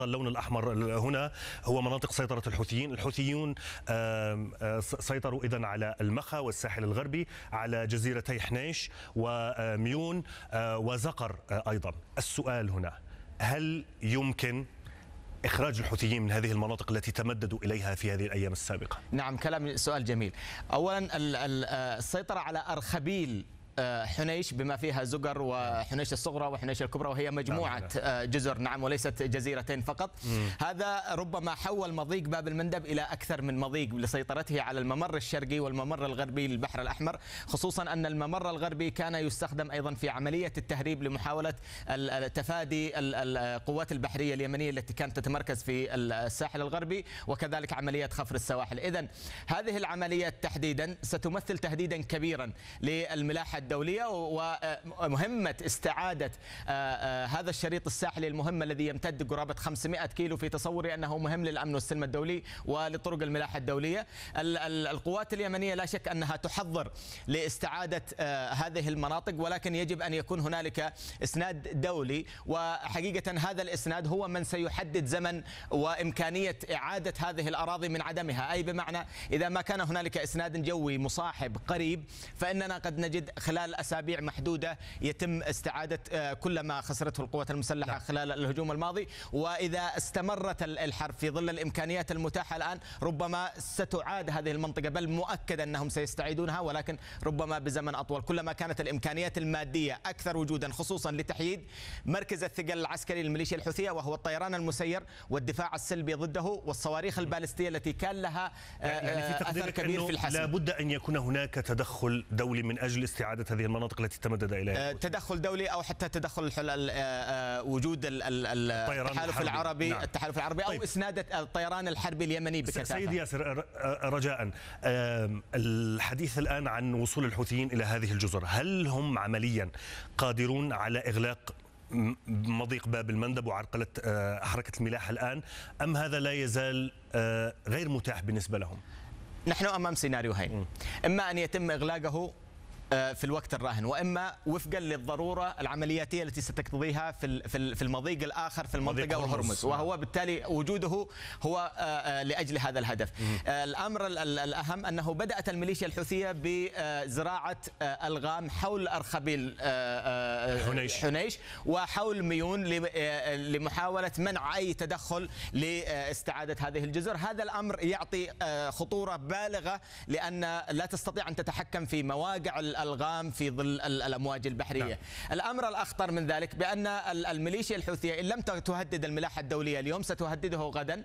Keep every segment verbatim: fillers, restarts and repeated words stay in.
اللون الأحمر هنا هو مناطق سيطرة الحوثيين. الحوثيون سيطروا إذن على المخا والساحل الغربي، على جزيرتي حنيش وميون وزقر أيضا. السؤال هنا، هل يمكن إخراج الحوثيين من هذه المناطق التي تمددوا إليها في هذه الأيام السابقة؟ نعم، كلام سؤال جميل. أولا السيطرة على أرخبيل حنيش بما فيها زقر وحنيش الصغرى وحنيش الكبرى، وهي مجموعة جزر، نعم، وليست جزيرتين فقط. مم. هذا ربما حول مضيق باب المندب إلى أكثر من مضيق لسيطرته على الممر الشرقي والممر الغربي للبحر الأحمر، خصوصا أن الممر الغربي كان يستخدم أيضا في عملية التهريب لمحاولة تفادي القوات البحرية اليمنية التي كانت تتمركز في الساحل الغربي، وكذلك عملية خفر السواحل. إذن هذه العمليات تحديدا ستمثل تهديدا كبيرا للملاحة الدولية، ومهمة استعادة هذا الشريط الساحلي المهم الذي يمتد قرابة خمسمائة كيلو في تصوري أنه مهم للأمن والسلم الدولي ولطرق الملاحة الدولية. القوات اليمنية لا شك أنها تحضر لاستعادة هذه المناطق، ولكن يجب أن يكون هنالك إسناد دولي، وحقيقة هذا الإسناد هو من سيحدد زمن وإمكانية إعادة هذه الأراضي من عدمها. أي بمعنى إذا ما كان هنالك إسناد جوي مصاحب قريب، فإننا قد نجد خلال أسابيع محدودة يتم استعادة كل ما خسرته القوات المسلحة خلال الهجوم الماضي. وإذا استمرت الحرب في ظل الإمكانيات المتاحة الآن، ربما ستعاد هذه المنطقة، بل مؤكد أنهم سيستعيدونها، ولكن ربما بزمن أطول. كلما كانت الإمكانيات المادية أكثر وجودا، خصوصا لتحييد مركز الثقل العسكري للميليشيا الحوثية، وهو الطيران المسير والدفاع السلبي ضده والصواريخ البالستية التي كان لها يعني في أثر كبير في الحسم. لابد أن يكون هناك تدخل دولي من أجل استعادة هذه المناطق التي تمدد إليها. تدخل دولي أو حتى تدخل وجود التحالف العربي. نعم. التحالف العربي أو طيب. إسناد الطيران الحربي اليمني بكثافة. سيد ياسر، رجاء، الحديث الآن عن وصول الحوثيين إلى هذه الجزر، هل هم عمليا قادرون على إغلاق مضيق باب المندب وعرقلة حركة الملاحة الآن، أم هذا لا يزال غير متاح بالنسبة لهم؟ نحن أمام سيناريوهين، إما أن يتم إغلاقه في الوقت الراهن، واما وفقا للضروره العملياتيه التي ستقتضيها في في المضيق الاخر في المنطقه وهرمز، وهو بالتالي وجوده هو لاجل هذا الهدف. الامر الاهم انه بدات الميليشيا الحوثيه بزراعه الغام حول ارخبيل حنيش, حنيش وحول ميون لمحاوله منع اي تدخل لاستعاده هذه الجزر. هذا الامر يعطي خطوره بالغه، لان لا تستطيع ان تتحكم في مواقع الغام في ظل الامواج البحريه. نعم. الامر الاخطر من ذلك بان الميليشيا الحوثيه ان لم تهدد الملاحه الدوليه اليوم ستهدده غدا،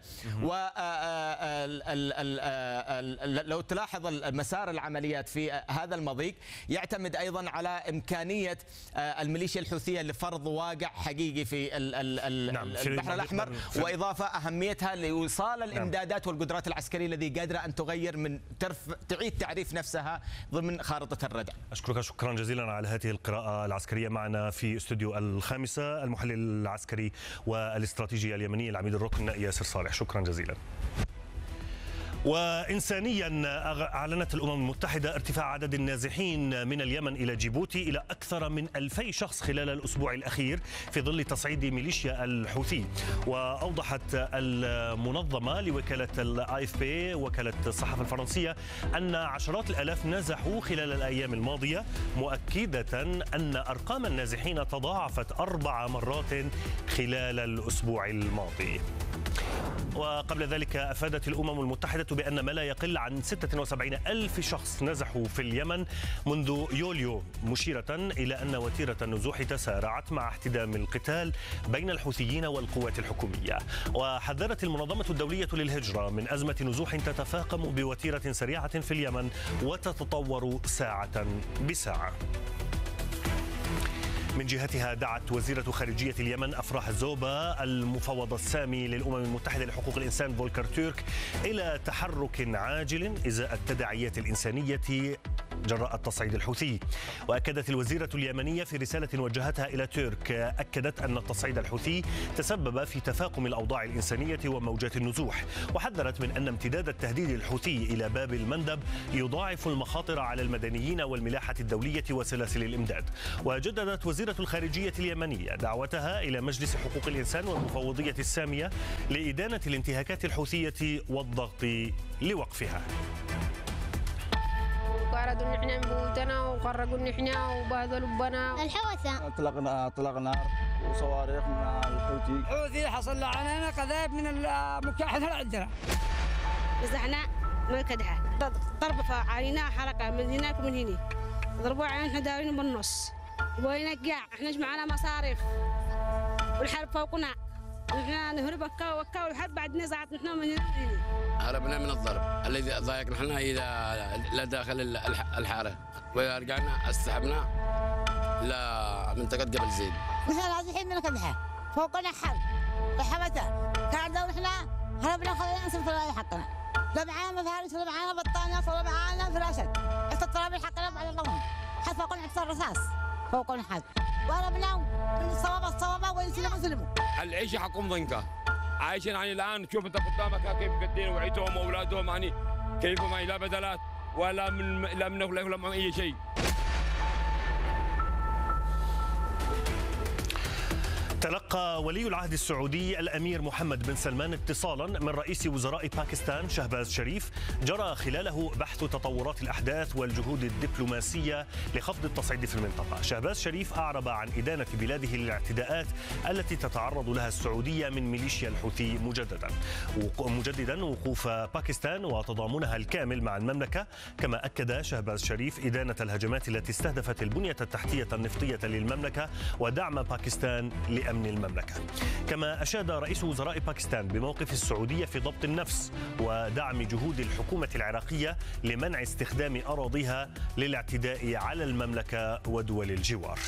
ولو تلاحظ مسار العمليات في هذا المضيق يعتمد ايضا على امكانيه الميليشيا الحوثيه لفرض واقع حقيقي في البحر الاحمر، واضافه اهميتها لايصال الامدادات والقدرات العسكريه التي قادره ان تغير من تعيد تعريف نفسها ضمن خارطه الردع. أشكرك شكرا جزيلا على هذه القراءة العسكرية. معنا في استوديو الخامسة المحلل العسكري والاستراتيجي اليمني العميد الركن ياسر صالح، شكرا جزيلا. وإنسانيا، أعلنت الأمم المتحدة ارتفاع عدد النازحين من اليمن إلى جيبوتي إلى أكثر من ألفي شخص خلال الأسبوع الأخير في ظل تصعيد ميليشيا الحوثي. وأوضحت المنظمة لوكالة الآي إف بي وكالة الصحافة الفرنسية أن عشرات الآلاف نزحوا خلال الأيام الماضية، مؤكدة أن أرقام النازحين تضاعفت أربع مرات خلال الأسبوع الماضي. وقبل ذلك أفادت الأمم المتحدة بأن ما لا يقل عن ستة وسبعين ألف شخص نزحوا في اليمن منذ يوليو، مشيرة إلى أن وتيرة النزوح تسارعت مع احتدام القتال بين الحوثيين والقوات الحكومية. وحذرت المنظمة الدولية للهجرة من أزمة نزوح تتفاقم بوتيرة سريعة في اليمن وتتطور ساعة بساعة. من جهتها دعت وزيرة خارجية اليمن أفراح الزوبة المفوض السامي للأمم المتحدة لحقوق الإنسان فولكر تيرك إلى تحرك عاجل إزاء التداعيات الإنسانية جراء التصعيد الحوثي. وأكدت الوزيرة اليمنية في رسالة وجهتها إلى ترك أكدت أن التصعيد الحوثي تسبب في تفاقم الأوضاع الإنسانية وموجات النزوح، وحذرت من أن امتداد التهديد الحوثي إلى باب المندب يضاعف المخاطر على المدنيين والملاحة الدولية وسلاسل الإمداد. وجددت وزيرة الخارجية اليمنية دعوتها إلى مجلس حقوق الإنسان والمفوضية السامية لإدانة الانتهاكات الحوثية والضغط لوقفها. قالوا ان احنا نموتنا وخرجوا ان احنا وبهذلوا بنا الحوثة. اطلقنا اطلق نار وصواريخ من الحوثي. الحوثي حصل علينا قذائف من المكاحل عندنا. بس احنا ما كدحه ضرب علينا حركه من هناك ومن هنا ضربوا علينا احنا داويين بالنص وبينا قاع احنا معنا مصاريف والحرب فوقنا احنا نهرب وكا وكا والحرب بعد نزعت نحن من هنا. هربنا من الضرب الذي ضايقنا احنا الى داخل الحاره ورجعنا اسحبنا لمنطقه جبل زيد. مثلا هذه الحين من كدحه فوقنا حرب وحبسه كان احنا هربنا خلينا نسوي في حقنا. لا معانا مفارش ولا معانا بطانيات ولا معانا فراشات. حتى الطرابيل حقنا بعد اللهم حتى فوقنا حتى الرصاص فوقنا حد وهربنا من الصوابة الصوابة ويسلموا سلموا. العيشة حقهم ضنكة عايشين يعني الآن تشوف أنت قدامك كيف قدين وعيتهم وأولادهم يعني كيف ما لا بدلات ولا من لا من ولا من أي شيء. تلقى ولي العهد السعودي الأمير محمد بن سلمان اتصالا من رئيس وزراء باكستان شهباز شريف جرى خلاله بحث تطورات الأحداث والجهود الدبلوماسية لخفض التصعيد في المنطقة. شهباز شريف أعرب عن إدانة بلاده للاعتداءات التي تتعرض لها السعودية من ميليشيا الحوثي مجددا مجددا وقوف باكستان وتضامنها الكامل مع المملكة. كما أكد شهباز شريف إدانة الهجمات التي استهدفت البنية التحتية النفطية للمملكة ودعم باكستان لأمن المملكة. كما أشاد رئيس وزراء باكستان بموقف السعودية في ضبط النفس ودعم جهود الحكومة العراقية لمنع استخدام أراضيها للاعتداء على المملكة ودول الجوار.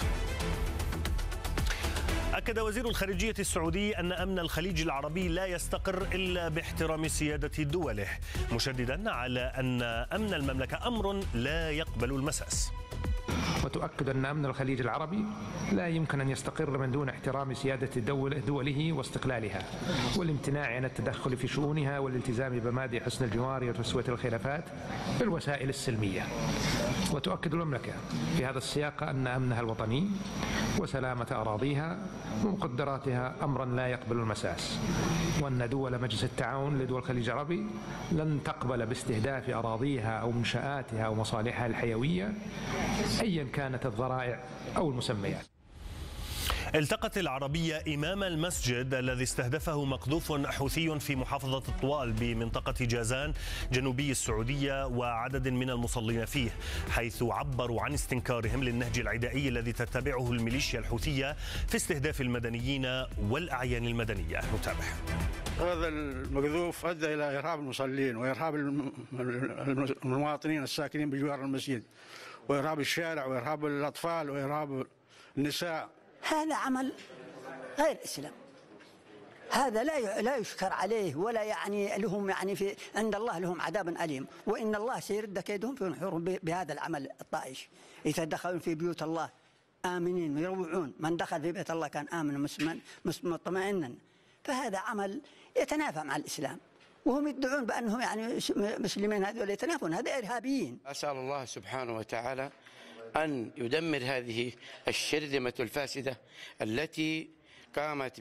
أكد وزير الخارجية السعودي أن أمن الخليج العربي لا يستقر إلا باحترام سيادة دوله، مشددا على أن أمن المملكة أمر لا يقبل المساس. وتؤكد أن أمن الخليج العربي لا يمكن أن يستقر من دون احترام سيادة دوله واستقلالها والامتناع عن التدخل في شؤونها والالتزام بمبادئ حسن الجوار وتسوية الخلافات بالوسائل السلمية. وتؤكد المملكة في هذا السياق أن أمنها الوطني وسلامة أراضيها ومقدراتها أمرا لا يقبل المساس، وأن دول مجلس التعاون لدول الخليج العربي لن تقبل باستهداف أراضيها أو منشآتها أو مصالحها الحيوية أيا كانت الذرائع أو المسميات. التقت العربية إمام المسجد الذي استهدفه مقذوف حوثي في محافظة الطوال بمنطقة جازان جنوبي السعودية وعدد من المصلين فيه، حيث عبروا عن استنكارهم للنهج العدائي الذي تتبعه الميليشيا الحوثية في استهداف المدنيين والأعيان المدنية. نتابع. هذا المقذوف أدى إلى إرهاب المصلين وإرهاب المواطنين الساكنين بجوار المسجد وإرهاب الشارع وإرهاب الأطفال وإرهاب النساء. هذا عمل غير إسلام، هذا لا لا يشكر عليه ولا يعني لهم يعني في عند الله لهم عذاب أليم، وإن الله سيرد كيدهم في نحورهم بهذا العمل الطائش. إذا دخلوا في بيوت الله آمنين ويروعون، من دخل في بيت الله كان آمنا مسلما مطمئنا، فهذا عمل يتنافى مع الإسلام، وهم يدعون بأنهم يعني مسلمين هذول يتنافون، هذا إرهابيين. أسأل الله سبحانه وتعالى أن يدمر هذه الشرذمة الفاسدة التي قامت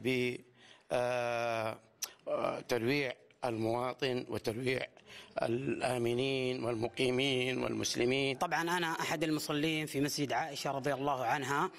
بترويع المواطن وترويع الآمنين والمقيمين والمسلمين. طبعا أنا أحد المصلين في مسجد عائشة رضي الله عنها.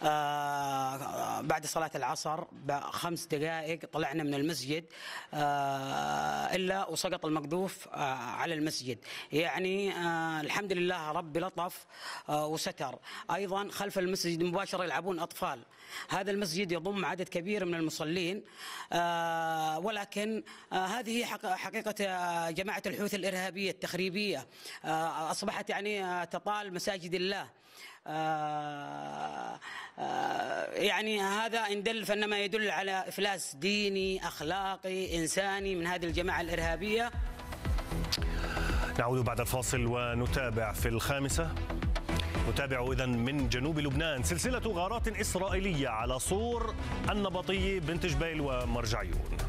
بعد صلاة العصر بخمس دقائق طلعنا من المسجد إلا وسقط المقذوف على المسجد، يعني الحمد لله رب لطف وستر. أيضا خلف المسجد مباشرة يلعبون أطفال. هذا المسجد يضم عدد كبير من المصلين، ولكن هذه حقيقة جماعة الحوثي الإرهابية التخريبية أصبحت يعني تطال مساجد الله. يعني هذا إن دل فإنما يدل على إفلاس ديني أخلاقي إنساني من هذه الجماعة الإرهابية. نعود بعد الفاصل ونتابع في الخامسة. نتابع إذن من جنوب لبنان سلسلة غارات إسرائيلية على صور النبطية بنت جبيل ومرجعيون.